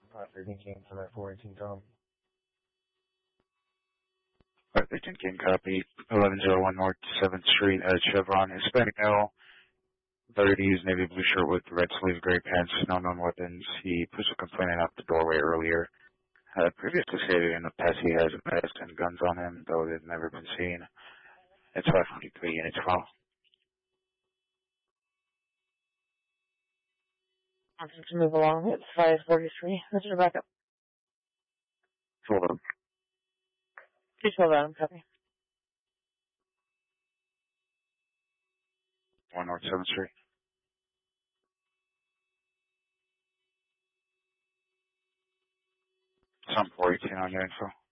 13 King from that 418 Tom. 13 King copy. 1101 North 7th Street at Chevron. Hispanic male. 30s, navy blue shirt with red sleeves, gray pants, no known weapons. He pushed a complainant out the doorway earlier. Previously stated in the past he has a vest and guns on him, though they've never been seen. It's 543 units call. Option to move along. It's 543. Mr. Backup. Hold on. 212 Adam, copy. 1 North 7th Street. Some 418 on your info.